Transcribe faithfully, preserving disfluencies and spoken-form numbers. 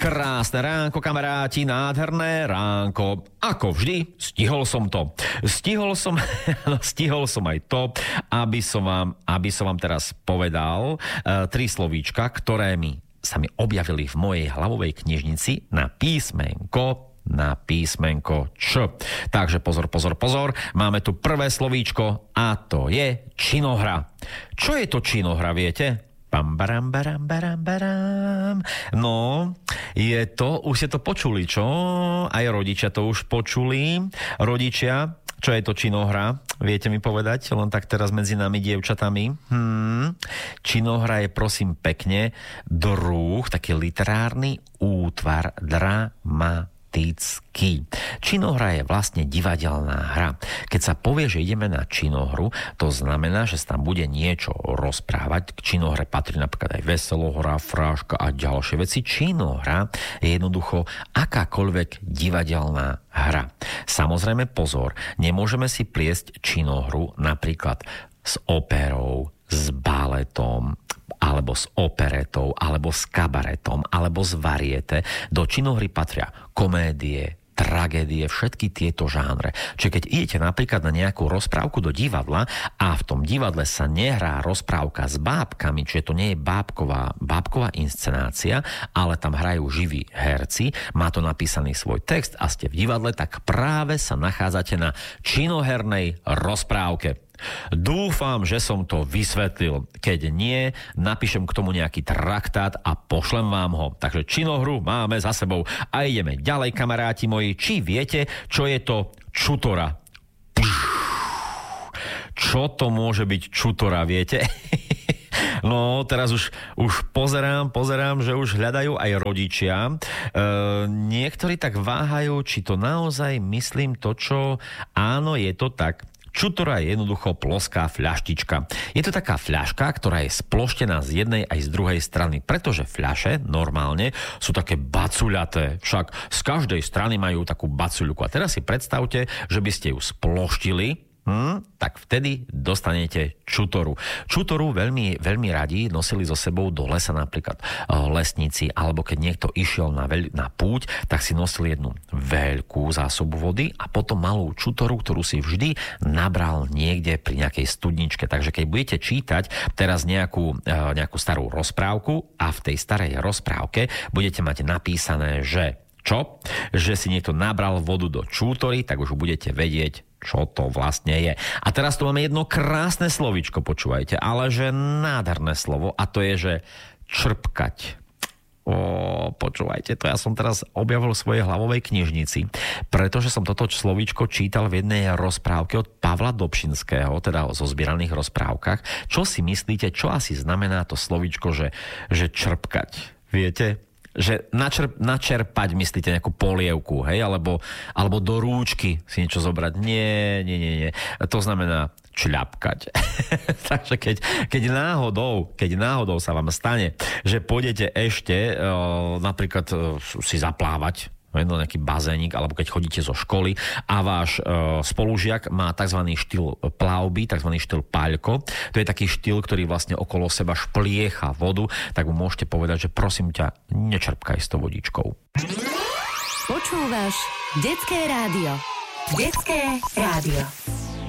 Krásne ránko, kamaráti, nádherné ránko. Ako vždy, stihol som to. Stihol som, stihol som aj to, aby som vám, aby som vám teraz povedal uh, tri slovíčka, ktoré mi, sa mi objavili v mojej hlavovej knižnici na písmenko na písmenko Č. Takže pozor, pozor, pozor. Máme tu prvé slovíčko a to je činohra. Čo je to činohra, viete? Bam, baram, baram, baram, baram. No, je to, už ste to počuli, čo? Aj rodičia to už počuli. Rodičia, čo je to činohra? Viete mi povedať? Len tak teraz medzi nami, dievčatami. Hmm. Činohra je, prosím pekne, druh, taký literárny útvar drama. Činohra je vlastne divadelná hra. Keď sa povie, že ideme na činohru, to znamená, že sa tam bude niečo rozprávať. K činohre patrí napríklad aj veselohra, fráška a ďalšie veci. Činohra je jednoducho akákoľvek divadelná hra. Samozrejme pozor, nemôžeme si pliesť činohru napríklad s operou, s baletom, alebo s operetou, alebo s kabaretom, alebo z variete. Do činohry patria komédie, tragédie, všetky tieto žánre. Čiže keď idete napríklad na nejakú rozprávku do divadla a v tom divadle sa nehrá rozprávka s bábkami, čiže to nie je bábková, bábková inscenácia, ale tam hrajú živí herci, má to napísaný svoj text a ste v divadle, tak práve sa nachádzate na činohernej rozprávke. Dúfam, že som to vysvetlil. Keď nie, napíšem k tomu nejaký traktát a pošlem vám ho. Takže činohru máme za sebou. A ideme ďalej, kamaráti moji. Či viete, čo je to čutora? Čo to môže byť čutora, viete? No, teraz už, už pozerám, pozerám, že už hľadajú aj rodičia. E, niektorí tak váhajú, či to naozaj myslím to, čo... Áno, je to tak. Čutora je jednoducho ploská fľaštička. Je to taká fľaška, ktorá je sploštená z jednej aj z druhej strany, pretože fľaše normálne sú také bacuľaté. Však z každej strany majú takú bacuľku. A teraz si predstavte, že by ste ju sploštili, Hmm, tak vtedy dostanete čutoru. Čutoru veľmi, veľmi radi nosili so sebou do lesa napríklad lesníci, alebo keď niekto išiel na, veľ, na púť, tak si nosili jednu veľkú zásobu vody a potom malú čutoru, ktorú si vždy nabral niekde pri nejakej studničke. Takže keď budete čítať teraz nejakú, nejakú starú rozprávku a v tej starej rozprávke budete mať napísané, že čo? Že si niekto nabral vodu do čútory, tak už budete vedieť, čo to vlastne je. A teraz tu máme jedno krásne slovíčko, počúvajte, ale že nádherné slovo a to je, že črpkať. Ó, počúvajte, to ja som teraz objavil v svojej hlavovej knižnici, pretože som toto slovíčko čítal v jednej rozprávke od Pavla Dobšinského, teda o zozbieraných rozprávkach. Čo si myslíte, čo asi znamená to slovíčko, že, že črpkať? Viete? Že načerp, načerpať, myslíte, nejakú polievku, hej, alebo, alebo do rúčky si niečo zobrať. Nie, nie, nie, nie. To znamená čľapkať. Takže keď, keď náhodou, keď náhodou sa vám stane, že pôjdete ešte e, napríklad e, si zaplávať, jedno nejaký bazénik, alebo keď chodíte zo školy a váš e, spolužiak má tzv. Štýl plavby, tzv. Štýl paľko. To je taký štýl, ktorý vlastne okolo seba špliecha vodu, tak mu môžete povedať, že prosím ťa, nečerpkaj s tou vodičkou. Počúvaš Detské rádio. Detské rádio.